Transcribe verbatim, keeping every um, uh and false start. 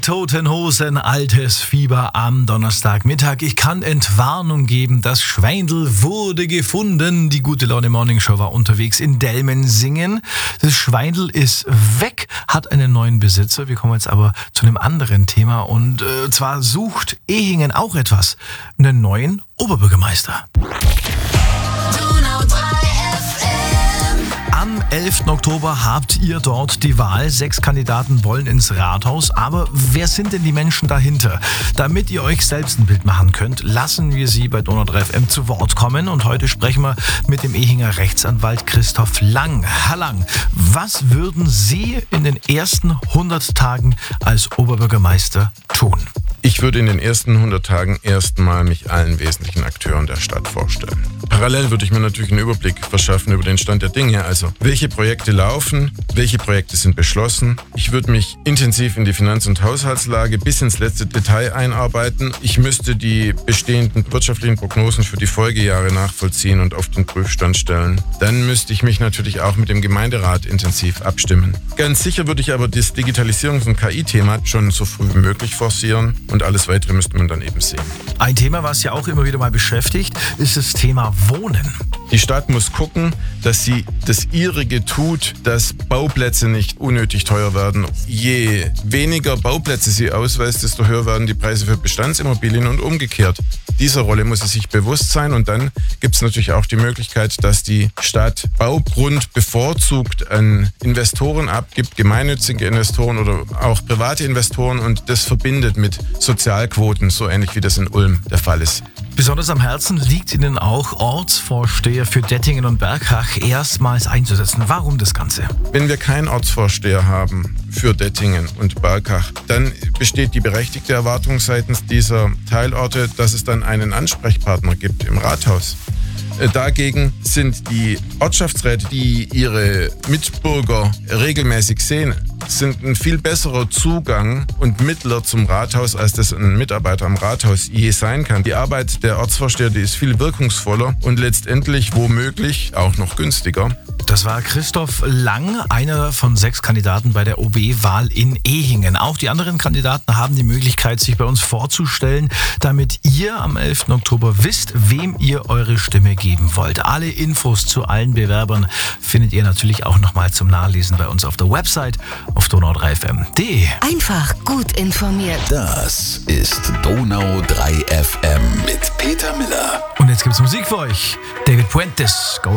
Toten Hosen, altes Fieber am Donnerstagmittag. Ich kann Entwarnung geben, das Schweindel wurde gefunden. Die gute Laune Morning Show war unterwegs in Dellmensingen. Das Schweindel ist weg, hat einen neuen Besitzer. Wir kommen jetzt aber zu einem anderen Thema und äh, zwar sucht Ehingen auch etwas, einen neuen Oberbürgermeister. Am elften Oktober habt ihr dort die Wahl. Sechs Kandidaten wollen ins Rathaus. Aber wer sind denn die Menschen dahinter? Damit ihr euch selbst ein Bild machen könnt, lassen wir sie bei Donau drei F M zu Wort kommen. Und heute sprechen wir mit dem Ehinger Rechtsanwalt Christoph Lang. Herr Lang, was würden Sie in den ersten hundert Tagen als Oberbürgermeister tun? Ich würde in den ersten hundert Tagen erstmal mich allen wesentlichen Akteuren der Stadt vorstellen. Parallel würde ich mir natürlich einen Überblick verschaffen über den Stand der Dinge. Also, welche Projekte laufen, welche Projekte sind beschlossen. Ich würde mich intensiv in die Finanz- und Haushaltslage bis ins letzte Detail einarbeiten. Ich müsste die bestehenden wirtschaftlichen Prognosen für die Folgejahre nachvollziehen und auf den Prüfstand stellen. Dann müsste ich mich natürlich auch mit dem Gemeinderat intensiv abstimmen. Ganz sicher würde ich aber das Digitalisierungs- und K I-Thema schon so früh wie möglich forcieren. Und alles Weitere müsste man dann eben sehen. Ein Thema, was ja auch immer wieder mal beschäftigt, ist das Thema Wohnen. Die Stadt muss gucken, dass sie das Ihrige tut, dass Bauplätze nicht unnötig teuer werden. Je weniger Bauplätze sie ausweist, desto höher werden die Preise für Bestandsimmobilien und umgekehrt. Dieser Rolle muss sie sich bewusst sein und dann gibt es natürlich auch die Möglichkeit, dass die Stadt Baugrund bevorzugt an Investoren abgibt, gemeinnützige Investoren oder auch private Investoren und das verbindet mit Sozialquoten, so ähnlich wie das in Ulm der Fall ist. Besonders am Herzen liegt Ihnen auch, Ortsvorsteher für Dettingen und Bergach erstmals einzusetzen. Warum das Ganze? Wenn wir keinen Ortsvorsteher haben für Dettingen und Bergach, dann besteht die berechtigte Erwartung seitens dieser Teilorte, dass es dann einen Ansprechpartner gibt im Rathaus. Dagegen sind die Ortschaftsräte, die ihre Mitbürger regelmäßig sehen, sind ein viel besserer Zugang und Mittler zum Rathaus, als das ein Mitarbeiter am Rathaus je sein kann. Die Arbeit der Ortsvorsteher, die ist viel wirkungsvoller und letztendlich womöglich auch noch günstiger. Das war Christoph Lang, einer von sechs Kandidaten bei der O B-Wahl in Ehingen. Auch die anderen Kandidaten haben die Möglichkeit, sich bei uns vorzustellen, damit ihr am elften Oktober wisst, wem ihr eure Stimme geben wollt. Alle Infos zu allen Bewerbern findet ihr natürlich auch nochmal zum Nachlesen bei uns auf der Website auf donau drei f m punkt de. Einfach gut informiert. Das ist Donau drei F M mit Peter Miller. Und jetzt gibt's Musik für euch. David Puentes. Go